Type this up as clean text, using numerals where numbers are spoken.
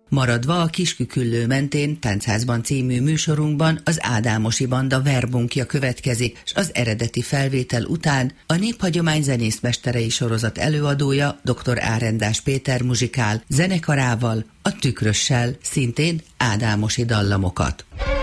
Maradva a Kisküküllő mentén Táncházban című műsorunkban az Ádámosi Banda verbunkja következik, és az eredeti felvétel után a Néphagyomány zenészmesterei sorozat előadója dr. Árendás Péter muzsikál zenekarával, a Tükrössel, szintén ádámosi dallamokat.